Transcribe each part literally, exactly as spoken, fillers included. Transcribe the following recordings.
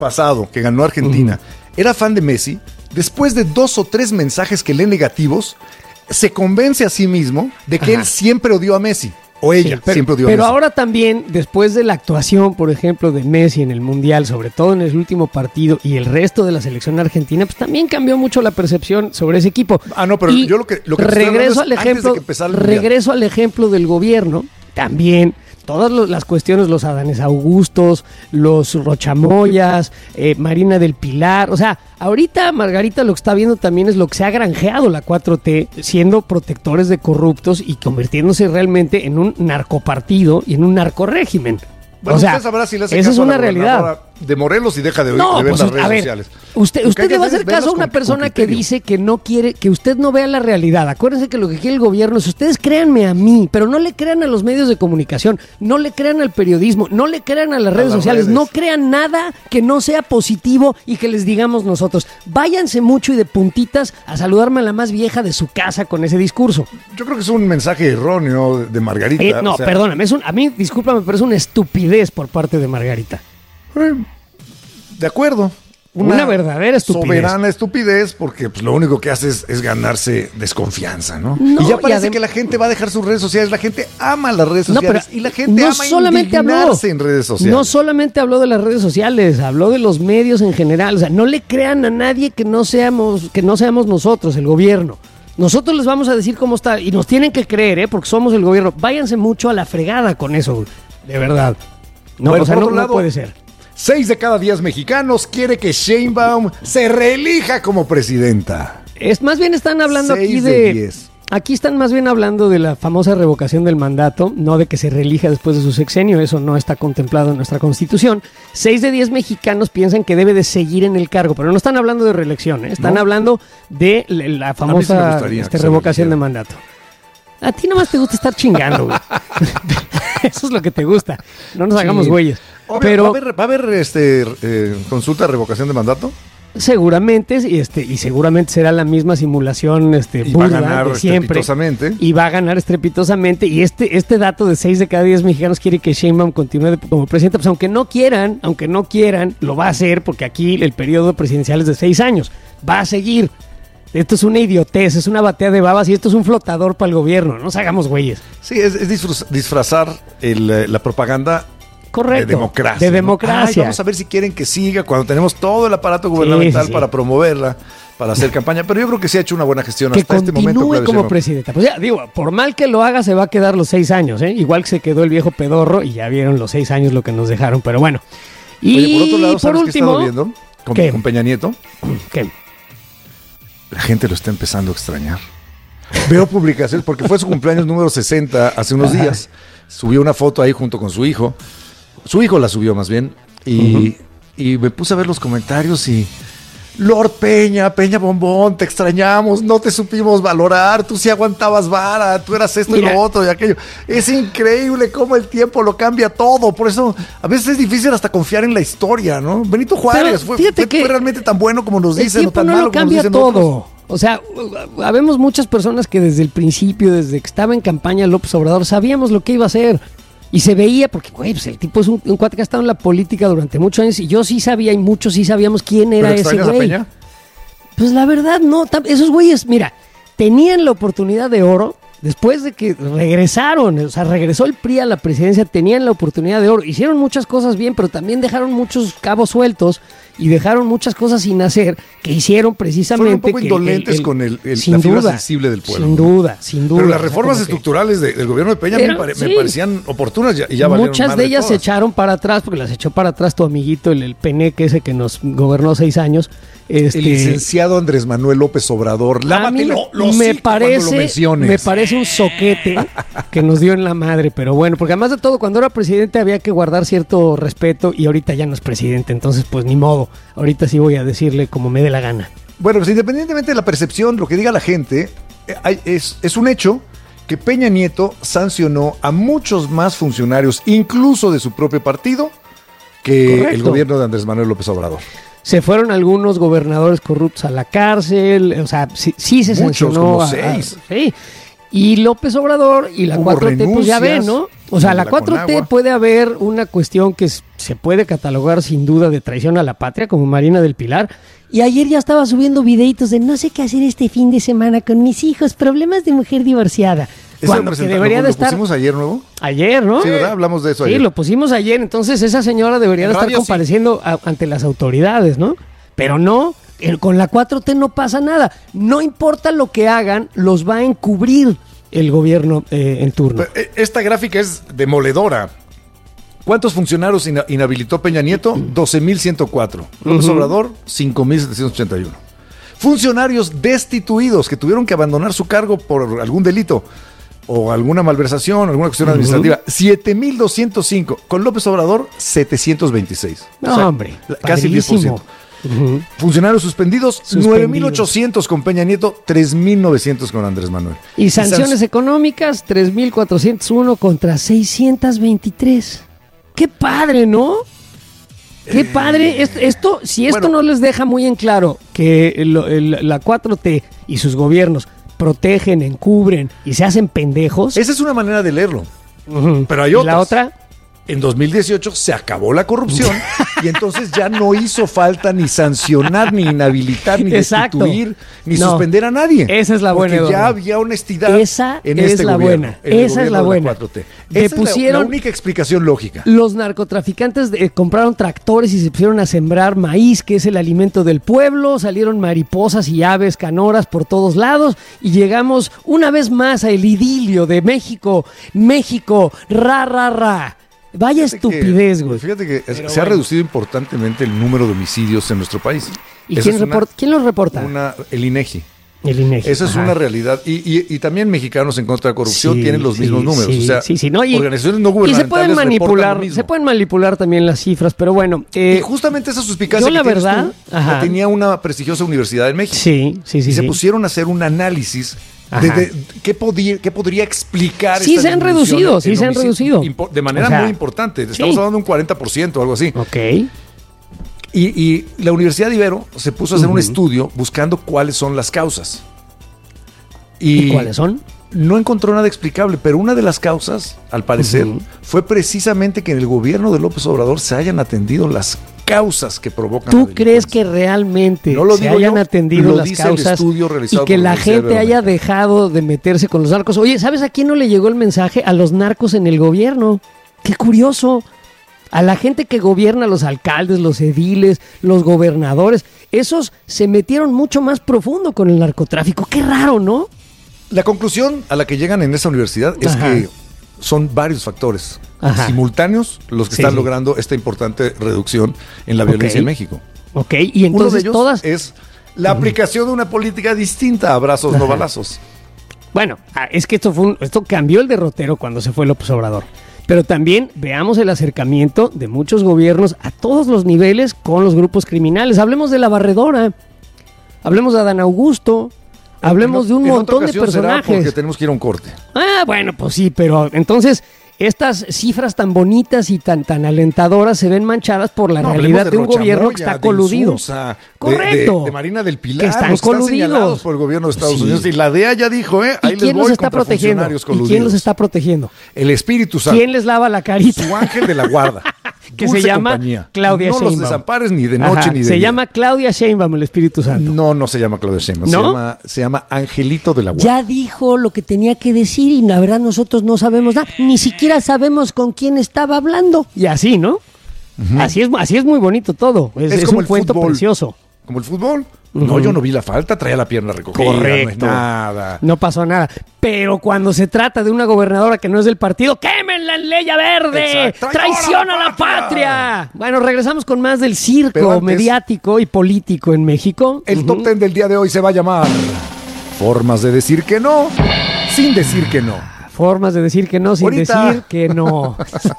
pasado, que ganó Argentina, uh-huh. era fan de Messi, después de dos o tres mensajes que lee negativos, se convence a sí mismo de que Ajá. él siempre odió a Messi. O ella sí, pero, siempre odió Pero a Messi. ahora también, después de la actuación, por ejemplo, de Messi en el Mundial, sobre todo en el último partido, y el resto de la selección argentina, pues también cambió mucho la percepción sobre ese equipo. Ah, no, pero y yo lo que, lo que regreso al ejemplo, regreso al ejemplo del gobierno, también. Todas los, las cuestiones, los Adanes Augustos, los Rochamoyas, eh, Marina del Pilar, o sea, ahorita Margarita lo que está viendo también es lo que se ha granjeado la cuatro T, siendo protectores de corruptos y convirtiéndose realmente en un narcopartido y en un narcorégimen. Bueno, o sea, usted sabrá si le hace esa caso es una a la realidad de Morelos y deja de, no, de ver pues, las redes a ver, sociales. Usted, usted le va a hacer caso a una con, persona con que dice que no quiere, que usted no vea la realidad. Acuérdense que lo que quiere el gobierno es, ustedes créanme a mí, pero no le crean a los medios de comunicación, no le crean al periodismo, no le crean a las redes a las sociales, redes. No crean nada que no sea positivo y que les digamos nosotros. Váyanse mucho y de puntitas a saludarme a la más vieja de su casa con ese discurso. Yo creo que es un mensaje erróneo de Margarita. Eh, no, o sea, perdóname, es un, a mí, discúlpame, pero es una estupidez por parte de Margarita. Eh, de acuerdo. Una, una verdadera estupidez. Soberana estupidez, porque pues, lo único que hace es, es ganarse desconfianza, ¿no? no y ya parece y adem- que la gente va a dejar sus redes sociales. La gente ama las redes sociales. No, y la gente no ama solamente indignarse habló, en redes sociales. No solamente habló de las redes sociales, habló de los medios en general. O sea, no le crean a nadie que no seamos, que no seamos nosotros, el gobierno. Nosotros les vamos a decir cómo está. Y nos tienen que creer, ¿eh? Porque somos el gobierno. Váyanse mucho a la fregada con eso, de verdad. No, bueno, o sea, por no, otro lado, no puede ser. Seis de cada diez mexicanos quiere que Sheinbaum se reelija como presidenta. Es más bien están hablando Seis aquí de, de diez. Aquí están más bien hablando de la famosa revocación del mandato, no de que se reelija después de su sexenio, eso no está contemplado en nuestra Constitución. Seis de diez mexicanos piensan que debe de seguir en el cargo, pero no están hablando de reelección, ¿eh? Están ¿No? hablando de la famosa este, revocación de mandato. A ti nomás te gusta estar chingando, güey. Eso es lo que te gusta. No nos sí. hagamos güeyes. Pero, ¿Va a haber, va a haber este, eh, consulta de revocación de mandato? Seguramente, y, este, y seguramente será la misma simulación este, y burda va a ganar de siempre. estrepitosamente. Y va a ganar estrepitosamente. Y este, este dato de seis de cada diez mexicanos quiere que Sheinbaum continúe como presidenta. Pues aunque no quieran, aunque no quieran, lo va a hacer porque aquí el periodo presidencial es de seis años. Va a seguir. Esto es una idiotez, es una batea de babas y esto es un flotador para el gobierno. No nos hagamos güeyes. Sí, es, es disfrazar el, la propaganda. Correcto. De democracia. De democracia. Ay, vamos a ver si quieren que siga cuando tenemos todo el aparato gubernamental sí, sí. para promoverla, para hacer campaña. Pero yo creo que sí ha hecho una buena gestión que hasta este momento. Que continúe como presidenta. Pues ya, digo, por mal que lo haga, se va a quedar los seis años, ¿eh? Igual que se quedó el viejo pedorro y ya vieron los seis años lo que nos dejaron. Pero bueno. Y Oye, por otro lado, por ¿sabes último, qué he estado viendo con, ¿qué? con Peña Nieto? ¿Qué? La gente lo está empezando a extrañar. Veo publicaciones, porque fue su cumpleaños número sesenta hace unos días. Subió una foto ahí junto con su hijo. Su hijo la subió más bien. Y, uh-huh. y me puse a ver los comentarios y... Lord Peña, Peña Bombón, te extrañamos, no te supimos valorar, tú sí aguantabas vara, tú eras esto Mira. y lo otro y aquello. Es increíble cómo el tiempo lo cambia todo, por eso a veces es difícil hasta confiar en la historia, ¿no? Benito Juárez fue, fue, fue realmente tan bueno como nos dicen, o tan no malo lo como nos dicen todo. otros. O sea, habemos muchas personas que desde el principio, desde que estaba en campaña López Obrador, sabíamos lo que iba a hacer. Y se veía, porque, güey, pues el tipo es un, un cuate que ha estado en la política durante muchos años y yo sí sabía y muchos sí sabíamos quién era ese güey. ¿A Peña? Pues la verdad, no. Esos güeyes, mira, tenían la oportunidad de oro después de que regresaron, o sea, regresó el P R I a la presidencia, tenían la oportunidad de oro. Hicieron muchas cosas bien, pero también dejaron muchos cabos sueltos y dejaron muchas cosas sin hacer que hicieron precisamente. Fueron un poco que indolentes el, el, con el, el, sin la fibra duda, sensible del pueblo. Sin duda, sin duda. Pero las reformas o sea, estructurales que, de, del gobierno de Peña era, me, pare, sí. me parecían oportunas y ya valieron Muchas de ellas se echaron para atrás, porque las echó para atrás tu amiguito, el, el Peneque ese que nos gobernó seis años. Este, el licenciado Andrés Manuel López Obrador. Lávate lo, lo me parece, me parece un soquete que nos dio en la madre, pero bueno, porque además de todo, cuando era presidente había que guardar cierto respeto y ahorita ya no es presidente, entonces pues ni modo, ahorita sí voy a decirle como me dé la gana. Bueno, pues independientemente de la percepción, lo que diga la gente, es, es un hecho que Peña Nieto sancionó a muchos más funcionarios, incluso de su propio partido, que Correcto. el gobierno de Andrés Manuel López Obrador. Se fueron algunos gobernadores corruptos a la cárcel, o sea, sí, sí se Muchos, sancionó. como seis. A, a, sí. Y López Obrador y la Hubo cuatro T, pues ya ven, renuncias, ¿no? O sea, la la cuatro T Conagua. puede haber una cuestión que s- se puede catalogar sin duda de traición a la patria, como Marina del Pilar. Y ayer ya estaba subiendo videitos de no sé qué hacer este fin de semana con mis hijos, problemas de mujer divorciada. Ese Cuando que representante- debería ¿lo- de lo estar pusimos ayer nuevo? ayer, ¿no? Sí, ¿verdad? Hablamos de eso Sí, ayer. lo pusimos ayer. Entonces esa señora debería de En estar radio, sí. compareciendo a- ante las autoridades, ¿no? Pero no, el- con la cuatro T no pasa nada. No importa lo que hagan, los va a encubrir el gobierno eh, en turno. Pero, eh, esta gráfica es demoledora. ¿Cuántos funcionarios ina- inhabilitó Peña Nieto? doce mil ciento cuatro. López Ujú. Obrador, cinco mil setecientos ochenta y uno. Funcionarios destituidos que tuvieron que abandonar su cargo por algún delito o alguna malversación, alguna cuestión Ujú. administrativa, siete mil doscientos cinco. Con López Obrador, setecientos veintiséis. No, O sea, hombre, la- casi el diez por ciento. padrísimo. Ujú. Funcionarios suspendidos, Suspendidos. nueve mil ochocientos con Peña Nieto, tres mil novecientos con Andrés Manuel. Y sanciones sanc- económicas, tres mil cuatrocientos uno contra seiscientos veintitrés. ¡Qué padre!, ¿no? ¡Qué padre! Esto, esto- si esto bueno. no les deja muy en claro que el- el- la cuatro T y sus gobiernos protegen, encubren y se hacen pendejos. Esa es una manera de leerlo. Ujú. pero hay ¿Y la otras. otra? En dos mil dieciocho se acabó la corrupción y entonces ya no hizo falta ni sancionar, ni inhabilitar, ni Exacto. destituir, ni No. suspender a nadie. Esa es la buena, Porque ya Eduardo. había honestidad Esa en es este la gobierno, buena. en el Esa es gobierno la de buena. cuatro T. Le Esa es la- pusieron- la única explicación lógica. Los narcotraficantes eh, compraron tractores y se pusieron a sembrar maíz, que es el alimento del pueblo. Salieron mariposas y aves canoras por todos lados. Y llegamos una vez más al idilio de México. México, ra, ra, ra. Vaya Fíjate que- estupidez, güey. Fíjate que es- Pero se ha bueno. reducido importantemente el número de homicidios en nuestro país. ¿Y Esa quién, es una- report- quién los reporta? una- el INEGI. El INEGI. Esa es Ajá. una realidad. Y, y- y también mexicanos en contra de la corrupción Sí, tienen los sí, mismos números. sí, o sea, sí, sí, no, y- organizaciones no Y se gubernamentales pueden reportan manipular, lo mismo. se pueden manipular también las cifras, pero bueno. eh, Y justamente esa suspicacia yo la que tienes verdad, tú, ajá. la tenía una prestigiosa universidad en México. sí, sí, sí. y se sí. pusieron a hacer un análisis de, Ajá. de qué, podía, qué podría explicar Sí, esta se han disminución reducido, sí, en se han homicidios. reducido. Impo- De manera O sea, muy importante. Estamos sí. hablando de un cuarenta por ciento o algo así. Ok. Y, y la Universidad de Ibero se puso a hacer un Ujú. estudio buscando cuáles son las causas. ¿Y cuáles son? No encontró nada explicable, pero una de las causas, al parecer, Ujú. fue precisamente que en el gobierno de López Obrador se hayan atendido las causas que provocan ¿Tú la crees delincuencia. que realmente No lo se digo hayan yo, atendido lo las dice el causas estudio y realizado que por la la Universidad gente haya Iberoamericana. dejado de meterse con los narcos? Oye, ¿sabes a quién no le llegó el mensaje? A los narcos en el gobierno. Qué curioso. A la gente que gobierna, los alcaldes, los ediles, los gobernadores, esos se metieron mucho más profundo con el narcotráfico. Qué raro, ¿no? La conclusión a la que llegan en esa universidad es Ajá. que son varios factores Ajá. simultáneos los que Sí, están sí. logrando esta importante reducción en la violencia Ok. en México. Ok, y Uno de entonces ellos todas... es la aplicación de una política distinta a abrazos no Ajá. balazos. Bueno, ah, es que esto fue un- esto cambió el derrotero cuando se fue López Obrador. Pero también veamos el acercamiento de muchos gobiernos a todos los niveles con los grupos criminales. Hablemos de la barredora, hablemos de Adán Augusto, hablemos En- de un en otra montón de ocasión será personajes. Porque tenemos que ir a un corte. Ah, bueno, pues sí, pero entonces estas cifras tan bonitas y tan, tan alentadoras se ven manchadas por la No, realidad hablemos de un Rocha gobierno que Moya, está de coludido. Insulza, de- Correcto. De, de Marina del Pilar, Que están los coludidos. señalados por el gobierno de Estados Sí. Unidos. Y la D E A ya dijo, ¿eh? ¿Y Ahí les quién voy los está contra protegiendo? funcionarios ¿Y quién los coludidos. está protegiendo? El Espíritu Santo. ¿Quién les lava la carita? Su ángel de la guarda. Que Dulce se llama compañía. Claudia No los Sheinbaum. desampares ni de noche Ajá, ni de Se día. llama Claudia Sheinbaum, el Espíritu Santo. No, no se llama Claudia Sheinbaum. ¿No? Se, llama, se llama Angelito de la Guarda. Ya dijo lo que tenía que decir y la verdad nosotros no sabemos nada. Ni siquiera sabemos con quién estaba hablando. Y así, ¿no? Así es, así es muy bonito todo. Es, Es es como un el cuento fútbol. precioso. Como el fútbol. No, Ujú. yo no vi la falta, traía la pierna recogida. Correcto. No es nada. No pasó nada. Pero cuando se trata de una gobernadora que no es del partido, ¡quémenla en Leya Verde! Exacto. ¡Traición a la patria! Bueno, regresamos con más del circo Pero antes- mediático y político en México. El Ujú. top ten del día de hoy se va a llamar Formas de decir que no, sin decir que no. Formas de decir que no sin Ahorita. decir que no.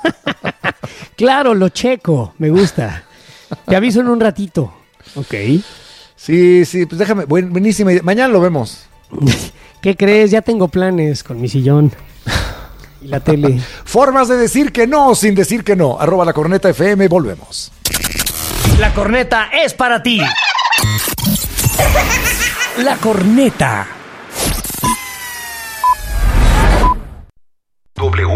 Claro, lo checo, me gusta. Te aviso en un ratito. Ok. Sí, sí, pues déjame. Buen, buenísima idea. Mañana lo vemos. ¿Qué crees? Ya tengo planes con mi sillón y la tele. Formas de decir que no, sin decir que no. Arroba la corneta F M, volvemos. La corneta es para ti. La corneta. W